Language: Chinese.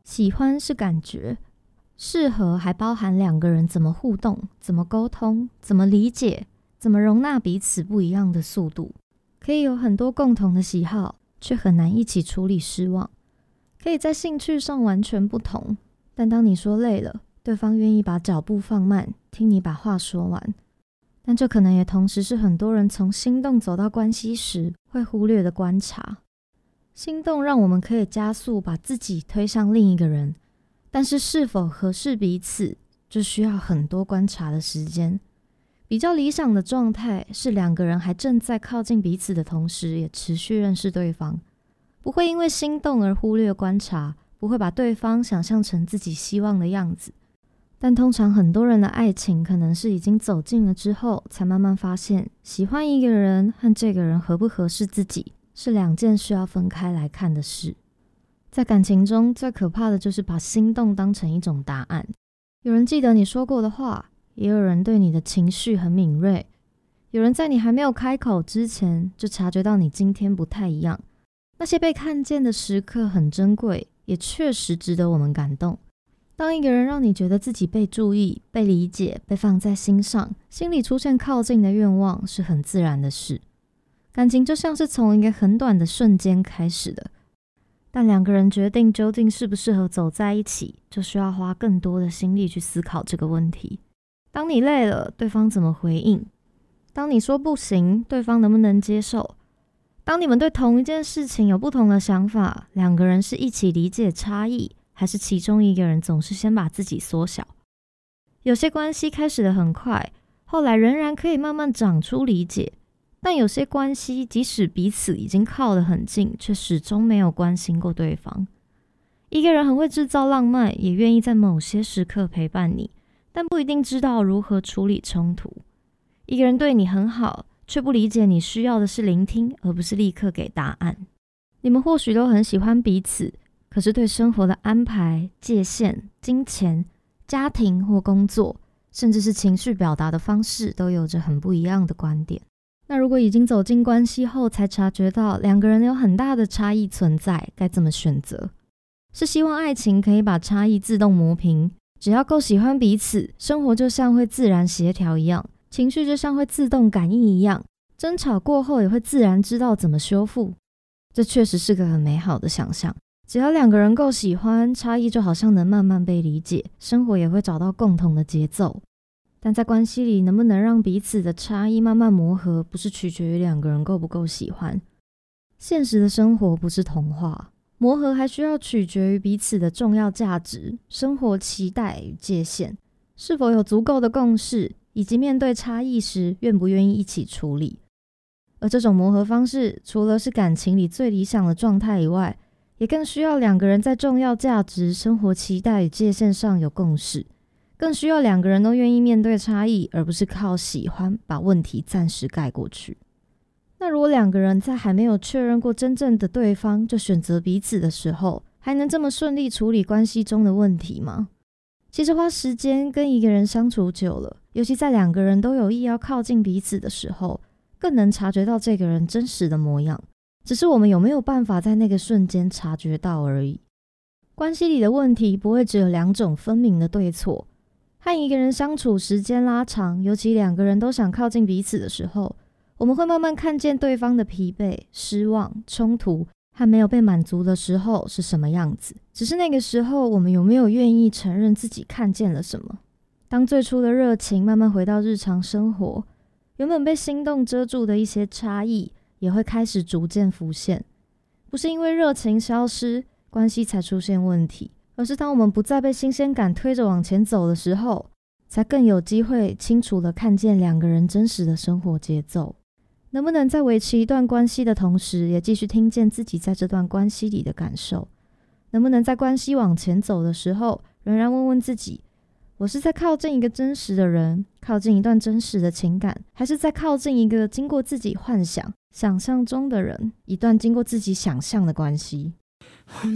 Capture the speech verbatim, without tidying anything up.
喜欢是感觉，适合还包含两个人怎么互动、怎么沟通、怎么理解、怎么容纳彼此不一样的速度。可以有很多共同的喜好，却很难一起处理失望。可以在兴趣上完全不同，但当你说累了，对方愿意把脚步放慢，听你把话说完。但这可能也同时是很多人从心动走到关系时会忽略的观察。心动让我们可以加速把自己推向另一个人，但是是否合适彼此，就需要很多观察的时间。比较理想的状态是两个人还正在靠近彼此的同时，也持续认识对方，不会因为心动而忽略观察，不会把对方想象成自己希望的样子。但通常很多人的爱情可能是已经走近了之后，才慢慢发现喜欢一个人和这个人合不合适自己是两件需要分开来看的事。在感情中最可怕的就是把心动当成一种答案。有人记得你说过的话，也有人对你的情绪很敏锐，有人在你还没有开口之前就察觉到你今天不太一样。那些被看见的时刻很珍贵，也确实值得我们感动。当一个人让你觉得自己被注意、被理解、被放在心上，心里出现靠近的愿望是很自然的事。感情就像是从一个很短的瞬间开始的，但两个人决定究竟适不适合走在一起，就需要花更多的心力去思考这个问题。当你累了，对方怎么回应？当你说不行，对方能不能接受？当你们对同一件事情有不同的想法，两个人是一起理解差异，还是其中一个人总是先把自己缩小？有些关系开始得很快，后来仍然可以慢慢长出理解，但有些关系即使彼此已经靠得很近，却始终没有关心过对方。一个人很会制造浪漫，也愿意在某些时刻陪伴你，但不一定知道如何处理冲突。一个人对你很好，却不理解你需要的是聆听，而不是立刻给答案。你们或许都很喜欢彼此，可是对生活的安排、界限、金钱、家庭或工作，甚至是情绪表达的方式，都有着很不一样的观点。那如果已经走进关系后才察觉到两个人有很大的差异存在，该怎么选择？是希望爱情可以把差异自动磨平，只要够喜欢彼此，生活就像会自然协调一样，情绪就像会自动感应一样，争吵过后也会自然知道怎么修复。这确实是个很美好的想象。只要两个人够喜欢，差异就好像能慢慢被理解，生活也会找到共同的节奏。但在关系里，能不能让彼此的差异慢慢磨合，不是取决于两个人够不够喜欢。现实的生活不是童话，磨合还需要取决于彼此的重要价值、生活期待与界限，是否有足够的共识，以及面对差异时愿不愿意一起处理。而这种磨合方式，除了是感情里最理想的状态以外，也更需要两个人在重要价值、生活期待与界限上有共识，更需要两个人都愿意面对差异，而不是靠喜欢把问题暂时盖过去。那如果两个人在还没有确认过真正的对方就选择彼此的时候，还能这么顺利处理关系中的问题吗？其实花时间跟一个人相处久了，尤其在两个人都有意要靠近彼此的时候，更能察觉到这个人真实的模样，只是我们有没有办法在那个瞬间察觉到而已。关系里的问题不会只有两种分明的对错，和一个人相处时间拉长，尤其两个人都想靠近彼此的时候，我们会慢慢看见对方的疲惫、失望、冲突和没有被满足的时候是什么样子。只是那个时候，我们有没有愿意承认自己看见了什么？当最初的热情慢慢回到日常生活，原本被心动遮住的一些差异，也会开始逐渐浮现。不是因为热情消失，关系才出现问题，而是当我们不再被新鲜感推着往前走的时候，才更有机会清楚地看见两个人真实的生活节奏。能不能在维持一段关系的同时，也继续听见自己在这段关系里的感受？能不能在关系往前走的时候，仍然问问自己，我是在靠近一个真实的人，靠近一段真实的情感，还是在靠近一个经过自己幻想、想象中的人，一段经过自己想象的关系？ 我